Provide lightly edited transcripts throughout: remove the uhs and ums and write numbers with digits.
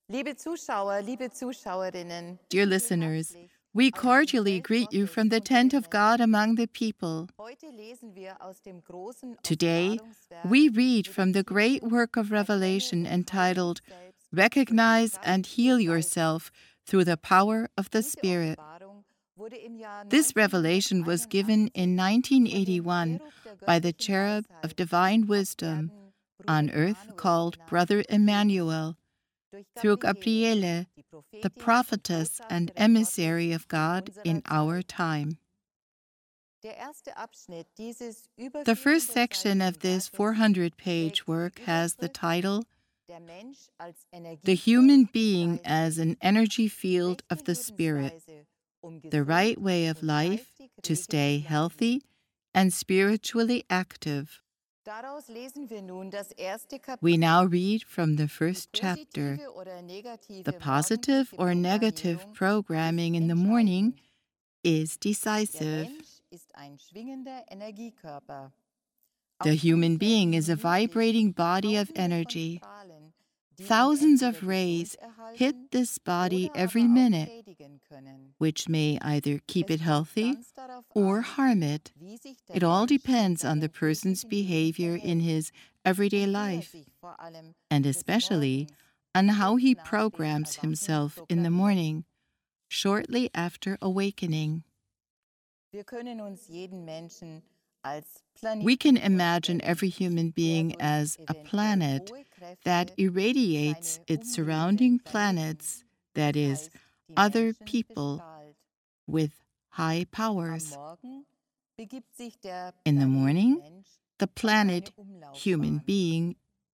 Liebe Zuschauer, liebe Zuschauerinnen, Dear begrüße Sie listeners, herzlich we aus dem cordially Zelt greet you Gottes from the unter tent den of God Menschen. among the people. Heute lesen wir aus dem großen Today, Offenbarungswerk we read mit dem from the great Titel work of Erkenne Revelation und heile dich entitled selbst durch die Recognize Kraft and des Heal Geistes. Yourself Through the Power of the Diese Spirit. Offenbarung wurde im Jahr This revelation was given in 1981 von dem 1981 Cherub der by the göttlichen cherub of Weisheit, divine auf wisdom Erden on Bruder earth Emanuel called genannt, Brother Emmanuel durch through Gabriele, Gabriele, die the Prophetin und prophetess and Botschafterin Gottes emissary of in God in unserer our Zeit. time. Der erste Abschnitt dieses The first section of über this Werkes 400-page trägt die work has the Überschrift title Der Mensch als The Energiefeld Human des Being Geistes. as an Energy Field Rechte of the Spirit, Lebensweise, the gesund right way of und life geistig to rege zu stay bleiben. healthy and spiritually active. Daraus lesen wir nun das erste We Kapitel, now read from the die first chapter. positive oder The negative positive morgendliche or negative Programmierung ist programming in the morning entscheidend. is Der decisive. Mensch ist ein schwingender Energiekörper. The Auf human uns being senden is a minütlich vibrating body of Tausende von energy. Strahlen, die ihn Thousands entweder of gesund rays hit erhalten this body oder every aber auch minute, schädigen können. which may either keep Es it kommt healthy ganz darauf or an, harm it. wie sich der It all Mensch in depends on the seinem person's täglichen Leben behavior in verhält his everyday und wie er life, sich vor allem and des especially Morgens on how kurz he nach dem programs Erwachen himself in the programmiert. morning, shortly after awakening. Wir können uns jeden Menschen als We can Planeten imagine vorstellen, every human der being durch as a eventuell planet hohe that Kräfte irradiates seine its umliegenden surrounding Planeten, planets, das that is, heißt die other Menschen, people, bestrahlt. with high Am powers. Morgen begibt sich der In the Planet morning, Mensch the auf seine planet human Umlaufbahn. being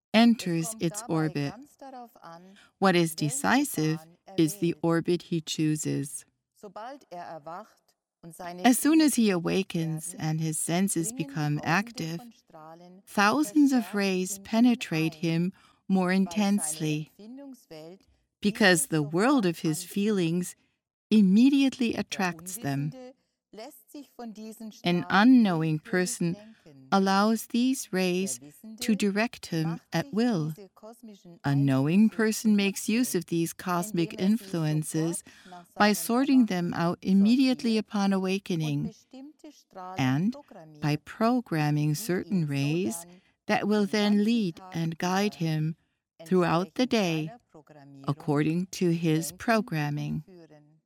Es enters kommt its dabei orbit. ganz darauf an, What is welche decisive Bahn er is the wählt. orbit he chooses. Sobald er erwacht und seine As soon Sinne as he tätig awakens werden, and his senses dringen become Tausende active, von Strahlen thousands of verstärkt rays in ihn penetrate ein, him more weil seine intensely Empfindungswelt because diese the world sofort of his anzieht. feelings immediately Der attracts them. Unwissende lässt sich von diesen An Strahlen unknowing willkürlich person lenken. allows these Der rays to Wissende direct him macht at sich will. diese kosmischen A knowing Einflüsse person makes use zunutze, of these cosmic indem er sie sofort influences nach by seinem sorting them Erwachen out immediately sortiert upon und awakening bestimmte Strahlen and by programmiert, programming die certain ihn so rays dann that will den then ganzen lead Tag and guide über him throughout the entsprechend day seiner Programmierung according to his lenken und programming. führen.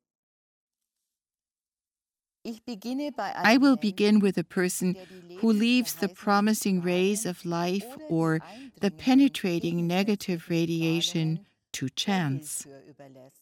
Ich beginne bei I einem will begin Menschen, with a person der die who leaves the lebensverheißenden promising rays Strahlen of life oder die or the eindringenden penetrating negative gegensätzlichen radiation Strahlungen to der chance. Willkür überlässt.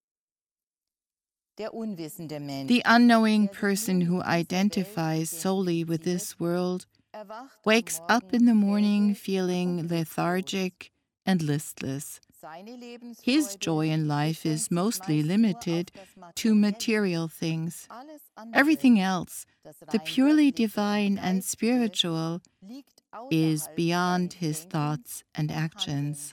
Der unwissende The Mensch, unknowing der sich nur person mit who dieser Welt identifies solely with identifiziert, this world erwacht am wakes up in Morgen the morning träge feeling und lustlos. lethargic and listless. Seine His Lebensfreude joy in life is beschränkt sich mostly meist nur auf limited das to Materielle. material things. Alles andere, Everything else, das the rein purely göttliche und divine and geistige, spiritual, liegt is außerhalb beyond seines his Denkens thoughts and und actions. Handelns.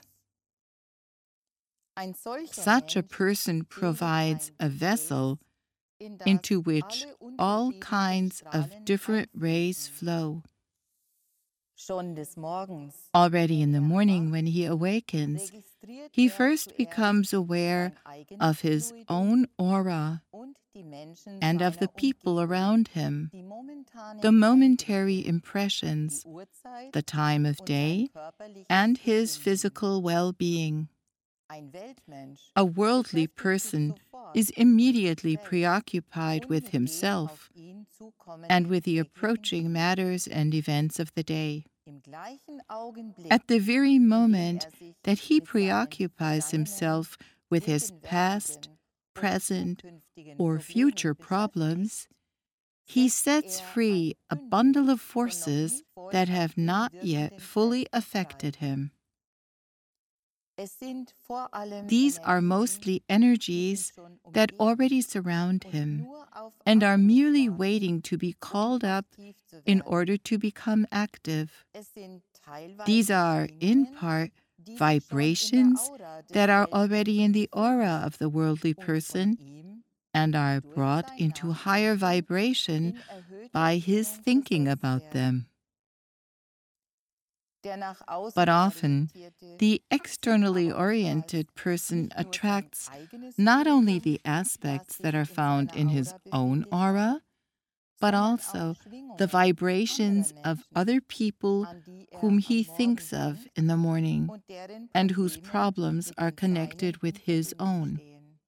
Ein solcher Such a Mensch person bildet provides ein a Gefäß, vessel in das into which alle all unterschiedlichen kinds of Strahlen different rays einfließen. flow. Schon des Morgens, Already wenn in the er morning, erwacht, when he awakens, registriert he er first zuerst becomes aware sein eigenes of his Fluidum own aura und die Menschen and of the seiner people Umgebung, around him, die the momentanen momentary Eindrücke, die impressions, Uhrzeit the time of und sein day, körperliches and his Befinden. physical well being. Ein Weltmensch A worldly beschäftigt sich person sofort is mit immediately sich selbst preoccupied und with mit den auf himself ihn and zukommenden with the täglichen approaching Dingen. matters and events of the day. Im gleichen Augenblick, At the very in dem moment er sich that he mit seinen preoccupies vergangenen, himself with his past, gegenwärtigen und present, zukünftigen or future Problemen beschäftigt, problems, he setzt sets er free ein a Bündel bundle of von noch forces nie voll that auf have ihn not yet wirkenden fully Kräften affected frei. him. Es sind vor allem These are Energien, mostly die ihn energies schon that umgeben already surround und him nur auf and are Abruf merely warten, waiting to be um called up aktiv zu in werden. order to become active. Es sind These teilweise are, in Schwingungen, part, die sich schon in der vibrations Aura des that are already in Weltmenschen the aura befinden of the worldly und von person ihm and are durch brought sein into higher Nachdenken vibration in erhöhte by his Schwingung thinking versetzt about werden. them. But often, the externally oriented person attracts not only the aspects that are found in his own aura, but also the vibrations of other people whom he thinks of in the morning and whose problems are connected with his own.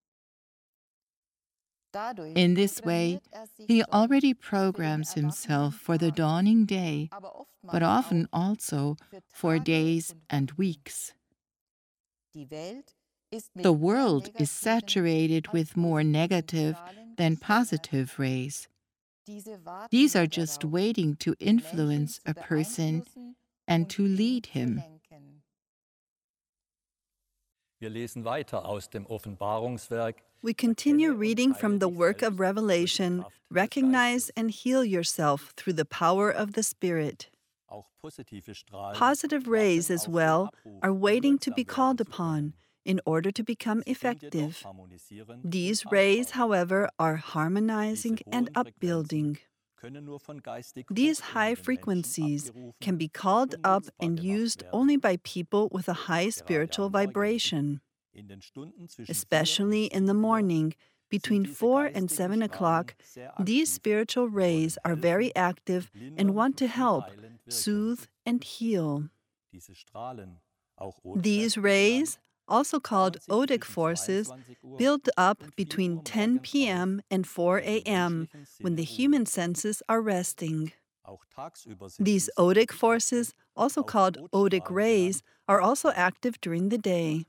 In this way, he already programs himself for the dawning day, but often also for days and weeks. The world is saturated with more negative than positive rays. These are just waiting to influence a person and to lead him. We continue reading from the work of Revelation, Recognize and Heal Yourself Through the Power of the Spirit. Positive rays as well are waiting to be called upon in order to become effective. These rays, however, are harmonizing and upbuilding. These high frequencies can be called up and used only by people with a high spiritual vibration. Especially in the morning, between 4 and 7 o'clock, these spiritual rays are very active and want to help, soothe, and heal. These rays, also called odic forces, build up between 10 p.m. and 4 a.m. when the human senses are resting. These odic forces, also called odic rays, are also active during the day.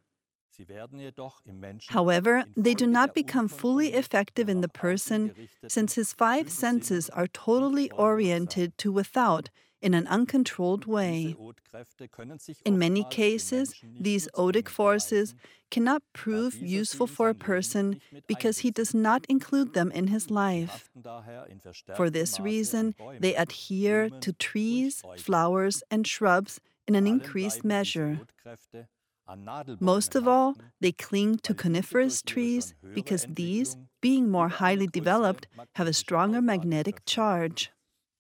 However, they do not become fully effective in the person since his 5 senses are totally oriented to without in an uncontrolled way. In many cases, these odic forces cannot prove useful for a person because he does not include them in his life. For this reason, they adhere to trees, flowers, and shrubs in an increased measure. Most of all, they cling to coniferous trees because these, being more highly developed, have a stronger magnetic charge.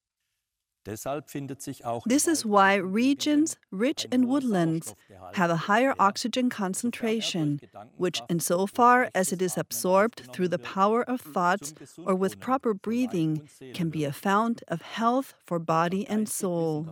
This is why regions rich in woodlands have a higher oxygen concentration, which, insofar as it is absorbed through the power of thoughts or with proper breathing, can be a fount of health for body and soul.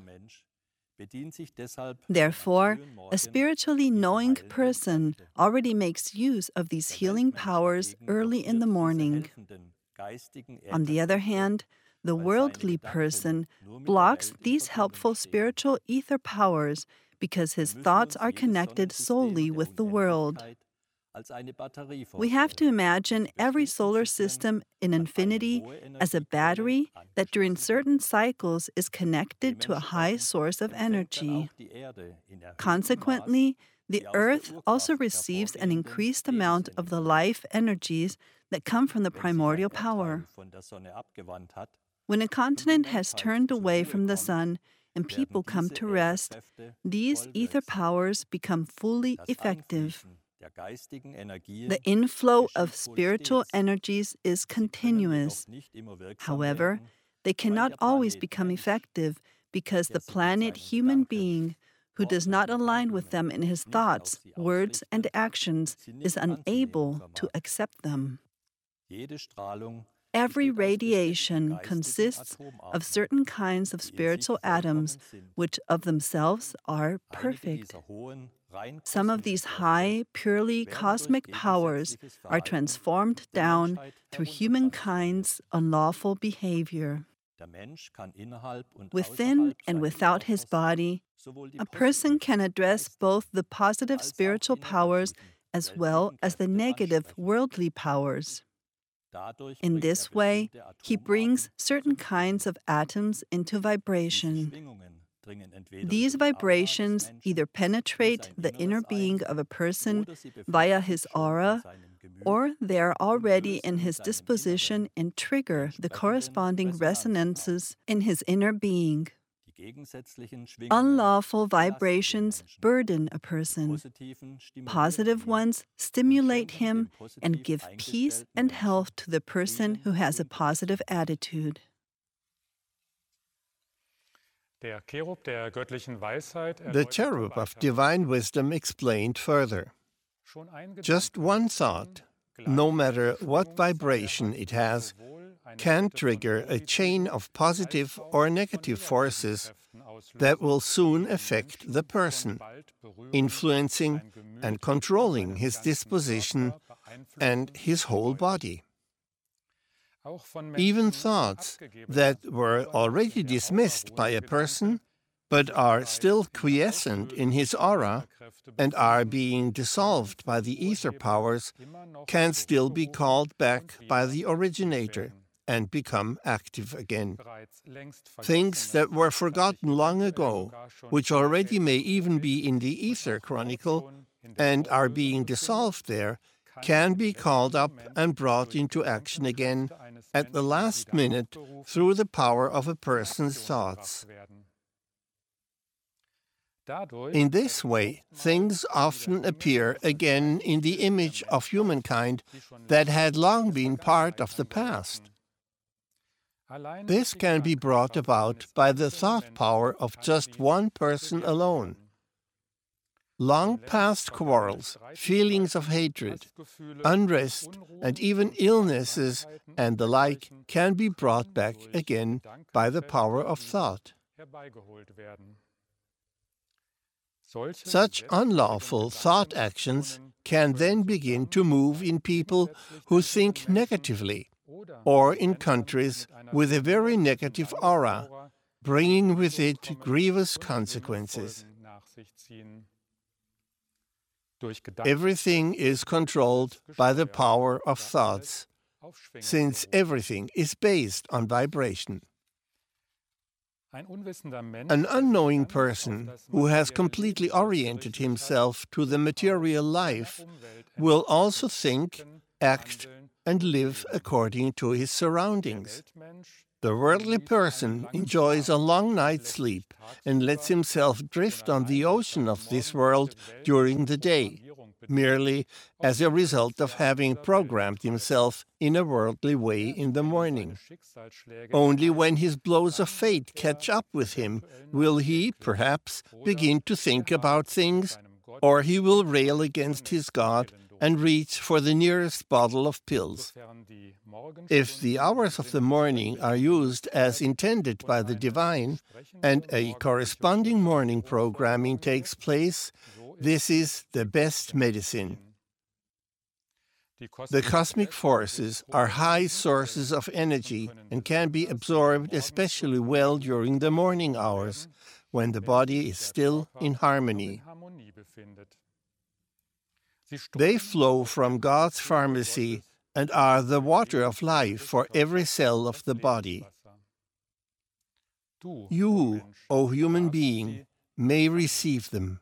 Therefore, a spiritually knowing person already makes use of these healing powers early in the morning. On the other hand, the worldly person blocks these helpful spiritual ether powers because his thoughts are connected solely with the world. We have to imagine every solar system in infinity as a battery that during certain cycles is connected to a high source of energy. Consequently, the Earth also receives an increased amount of the life energies that come from the primordial power. When a continent has turned away from the sun and people come to rest, these ether powers become fully effective. The inflow of spiritual energies is continuous. However, they cannot always become effective because the planet human being, who does not align with them in his thoughts, words, and actions, is unable to accept them. Every radiation consists of certain kinds of spiritual atoms, which of themselves are perfect. Some of these high, purely cosmic powers are transformed down through humankind's unlawful behavior. Within and without his body, a person can address both the positive spiritual powers as well as the negative worldly powers. In this way, he brings certain kinds of atoms into vibration. These vibrations either penetrate the inner being of a person via his aura, or they are already in his disposition and trigger the corresponding resonances in his inner being. Unlawful vibrations burden a person. Positive ones stimulate him and give peace and health to the person who has a positive attitude. The cherub of divine wisdom explained further. Just one thought, no matter what vibration it has, can trigger a chain of positive or negative forces that will soon affect the person, influencing and controlling his disposition and his whole body. Even thoughts that were already dismissed by a person but are still quiescent in his aura and are being dissolved by the ether powers can still be called back by the originator and become active again. Things that were forgotten long ago, which already may even be in the ether chronicle and are being dissolved there, can be called up and brought into action again at the last minute through the power of a person's thoughts. In this way, things often appear again in the image of humankind that had long been part of the past. This can be brought about by the thought power of just one person alone. Long past quarrels, feelings of hatred, unrest, and even illnesses and the like can be brought back again by the power of thought. Such unlawful thought actions can then begin to move in people who think negatively, or in countries with a very negative aura, bringing with it grievous consequences. Everything is controlled by the power of thoughts, since everything is based on vibration. An unknowing person who has completely oriented himself to the material life will also think, act, and live according to his surroundings. The worldly person enjoys a long night's sleep and lets himself drift on the ocean of this world during the day, merely as a result of having programmed himself in a worldly way in the morning. Only when his blows of fate catch up with him will he, perhaps, begin to think about things, or he will rail against his God and reach for the nearest bottle of pills. If the hours of the morning are used as intended by the divine, and a corresponding morning programming takes place, this is the best medicine. The cosmic forces are high sources of energy and can be absorbed especially well during the morning hours, when the body is still in harmony. They flow from God's pharmacy and are the water of life for every cell of the body. You, O human being, may receive them.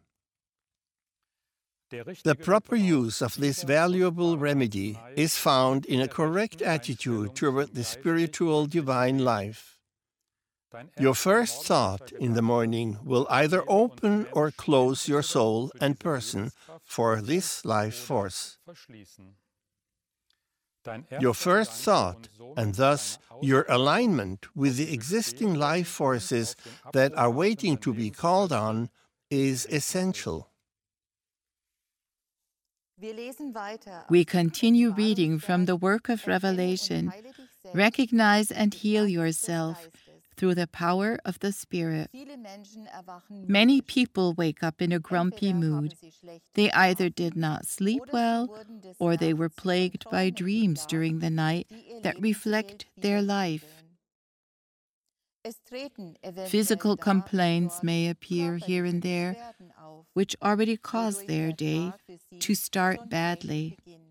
The proper use of this valuable remedy is found in a correct attitude toward the spiritual divine life. Your first thought in the morning will either open or close your soul and person for this life force. Your first thought, and thus your alignment with the existing life forces that are waiting to be called on, is essential. We continue reading from the work of Revelation. Recognize and heal yourself through the power of the Spirit. Many people wake up in a grumpy mood. They either did not sleep well, or they were plagued by dreams during the night that reflect their life. Physical complaints may appear here and there, which already cause their day to start badly.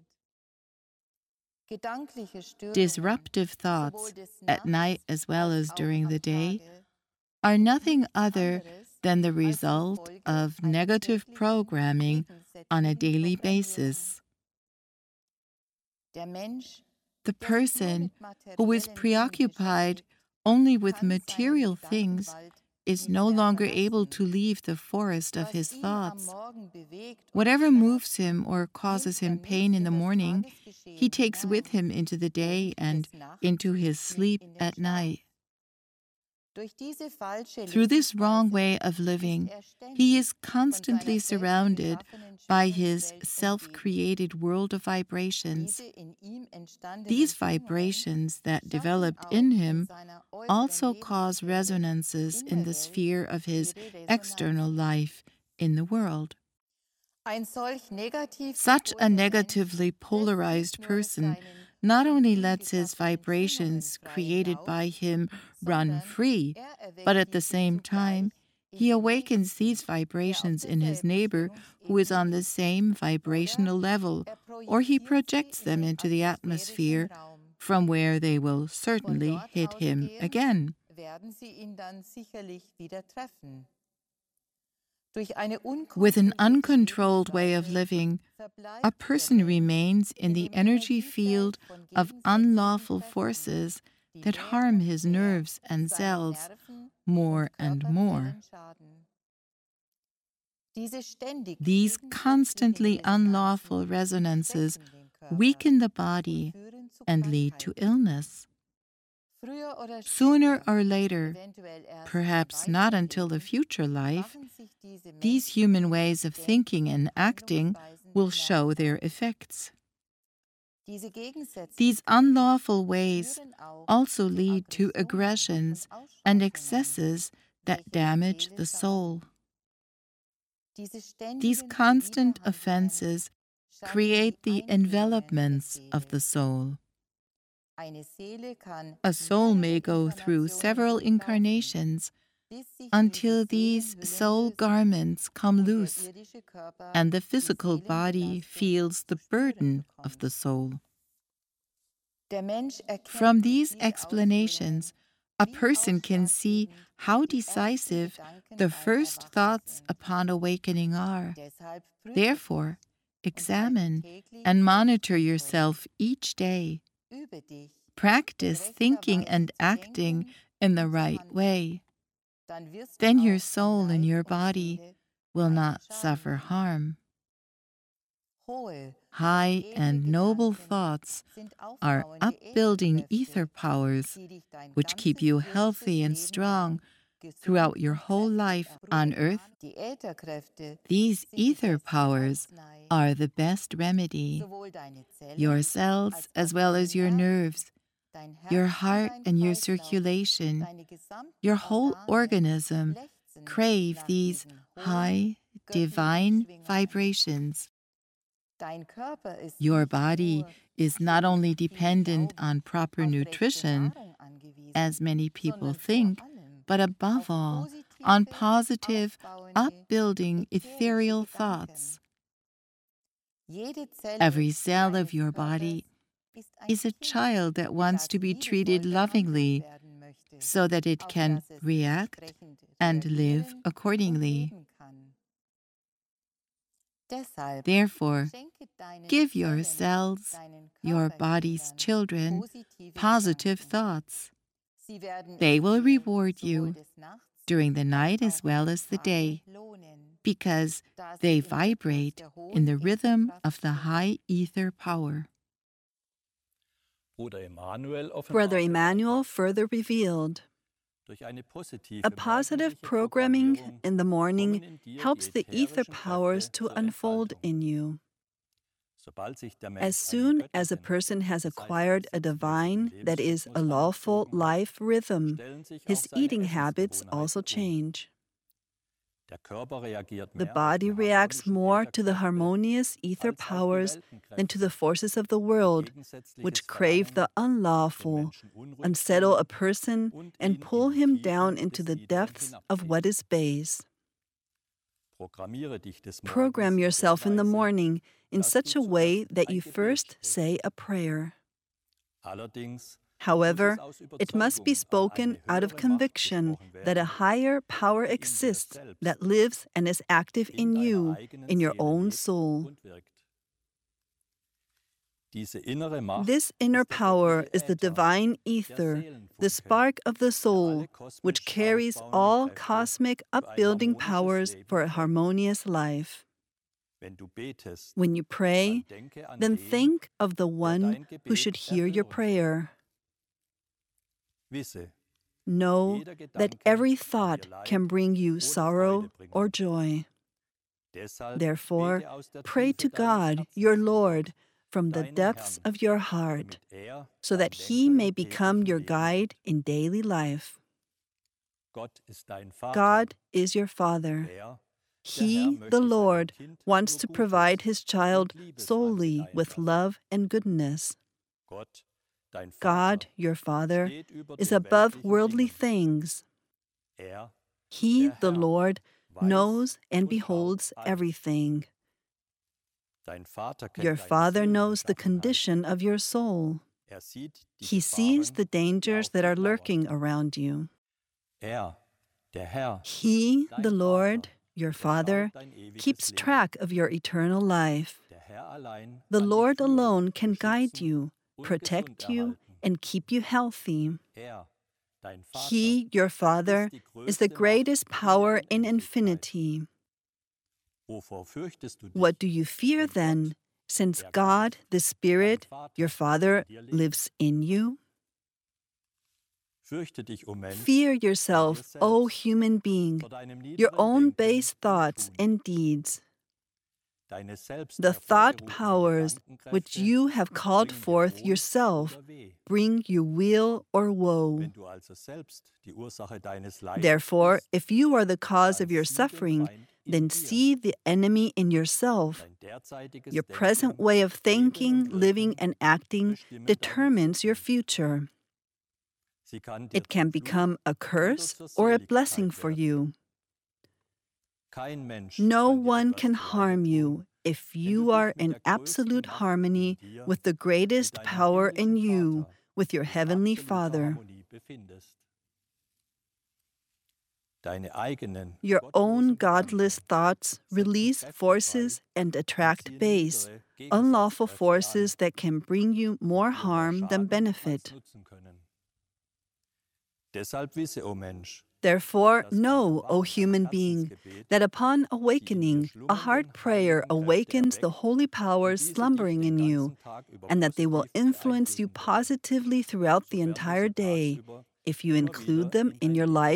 Disruptive thoughts, at night as well as during the day, are nothing other than the result of negative programming on a daily basis. The person who is preoccupied only with material things is no longer able to leave the forest of his thoughts. Whatever moves him or causes him pain in the morning, he takes with him into the day and into his sleep at night. Through this wrong way of living, he is constantly surrounded by his self-created world of vibrations. These vibrations that developed in him also cause resonances in the sphere of his external life in the world. Such a negatively polarized person not only lets his vibrations created by him run free, but at the same time, he awakens these vibrations in his neighbor who is on the same vibrational level, or he projects them into the atmosphere, from where they will certainly hit him again. With an uncontrolled way of living, a person remains in the energy field of unlawful forces that harm his nerves and cells more and more. These constantly unlawful resonances weaken the body and lead to illness. Sooner or later, perhaps not until the future life, these human ways of thinking and acting will show their effects. These unlawful ways also lead to aggressions and excesses that damage the soul. These constant offenses create the envelopments of the soul. A soul may go through several incarnations until these soul garments come loose and the physical body feels the burden of the soul. From these explanations, a person can see how decisive the first thoughts upon awakening are. Therefore, examine and monitor yourself each day. Practice thinking and acting in the right way. Then your soul and your body will not suffer harm. High and noble thoughts are upbuilding ether powers which keep you healthy and strong throughout your whole life on earth. These ether powers are the best remedy. Your cells, as well as your nerves, your heart and your circulation, your whole organism crave these high, divine vibrations. Your body is not only dependent on proper nutrition, as many people think, but above all, on positive, upbuilding, ethereal thoughts. Every cell of your body is a child that wants to be treated lovingly so that it can react and live accordingly. Therefore, give your cells, your body's children, positive thoughts. They will reward you during the night as well as the day, because they vibrate in the rhythm of the high ether power. Brother Emmanuel further revealed, a positive programming in the morning helps the ether powers to unfold in you. As soon as a person has acquired a divine, that is, a lawful life rhythm, his eating habits also change. The body reacts more to the harmonious ether powers than to the forces of the world, which crave the unlawful, unsettle a person, and pull him down into the depths of what is base. Program yourself in the morning in such a way that you first say a prayer. However, it must be spoken out of conviction that a higher power exists that lives and is active in you, in your own soul. This inner power is the divine ether, the spark of the soul, which carries all cosmic upbuilding powers for a harmonious life. When you pray, then think of the one who should hear your prayer. know that every thought can bring you sorrow or joy. Therefore, pray to God, your Lord, from the depths of your heart, so that He may become your guide in daily life. God is your Father. He, the Lord, wants to provide His child solely with love and goodness. God, your Father, is above worldly things. He, the Lord, knows and beholds everything. Your Father knows the condition of your soul. He sees the dangers that are lurking around you. He, the Lord, your Father, keeps track of your eternal life. The Lord alone can guide you, protect you, and keep you healthy. He, your Father, is the greatest power in infinity. What do you fear then, since God, the Spirit, your Father, lives in you? Fear yourself, O human being, your own base thoughts and deeds. The thought powers which you have called forth yourself bring you weal or woe. Therefore, if you are the cause of your suffering, then see the enemy in yourself. Your present way of thinking, living, and acting determines your future. It can become a curse or a blessing for you. No one can harm you if you are in absolute harmony with the greatest power in you, with your Heavenly Father. Your own godless thoughts release forces and attract base, unlawful forces that can bring you more harm than benefit. Therefore, know, O human being, that upon awakening, a heart prayer awakens the holy powers slumbering in you, and that they will influence you positively throughout the entire day, if you include them in your life